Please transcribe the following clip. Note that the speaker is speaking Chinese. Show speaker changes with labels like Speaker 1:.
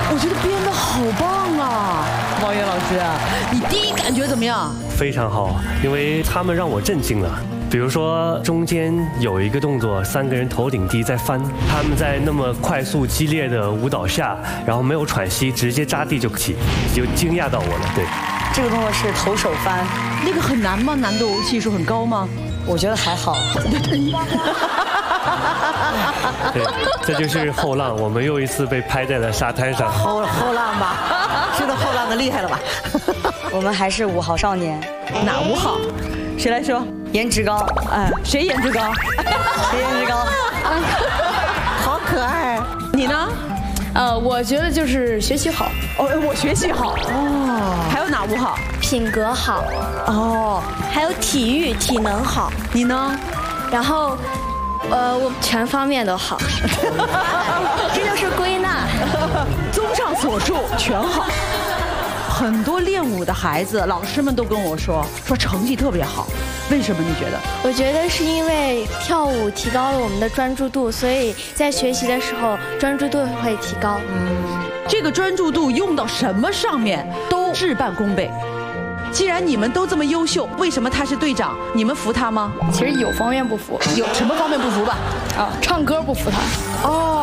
Speaker 1: 我觉得编得好棒啊，王源老师，你第一感觉怎么样？
Speaker 2: 非常好，因为他们让我震惊了。比如说中间有一个动作，3个人头顶低在翻，他们在那么快速激烈的舞蹈下，然后没有喘息，直接扎地就起，就惊讶到我了。对，
Speaker 3: 这个动作是头手翻，
Speaker 1: 那个很难吗？难度系数很高吗？
Speaker 3: 我觉得还好。
Speaker 2: 对，这就是后浪，我们又一次被拍在了沙滩上。
Speaker 1: 后浪吧，知道后浪的厉害了吧？
Speaker 3: 我们还是5号少年。
Speaker 1: 哪5号？谁来说？
Speaker 3: 颜值高。
Speaker 1: 哎，谁颜值高？
Speaker 3: 谁颜值高？
Speaker 1: 好可爱。你呢？
Speaker 4: 我觉得就是学习好。
Speaker 1: 哦，我学习好。哦，还有哪5号？
Speaker 5: 品格好。
Speaker 1: 哦，
Speaker 5: 还有体能好。
Speaker 1: 你呢？
Speaker 5: 然后，我全方面都好。这就是归纳。
Speaker 1: 综上所述，全好。很多练舞的孩子，老师们都跟我说成绩特别好，为什么你觉得？
Speaker 5: 我觉得是因为跳舞提高了我们的专注度，所以在学习的时候专注度会提高。
Speaker 1: 这个专注度用到什么上面都事半功倍。既然你们都这么优秀，为什么他是队长？你们服他吗？
Speaker 4: 其实有方面不服。
Speaker 1: 有什么方面不服吧？
Speaker 4: 唱歌不服他。
Speaker 1: 哦。